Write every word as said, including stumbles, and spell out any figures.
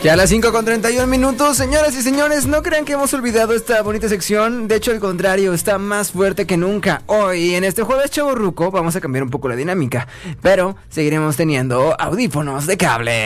Ya a las cinco con treinta y un minutos, señoras y señores, no crean que hemos olvidado esta bonita sección. De hecho, al contrario, está más fuerte que nunca. Hoy, en este jueves chavorruco, vamos a cambiar un poco la dinámica, pero seguiremos teniendo audífonos de cable.